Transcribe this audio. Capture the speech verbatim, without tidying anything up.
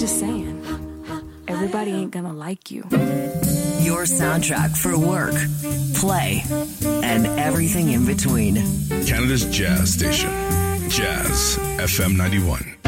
just saying, everybody ain't gonna like you. Your soundtrack for work, play, and everything in between. Canada's Jazz Station. Jazz F M ninety-one.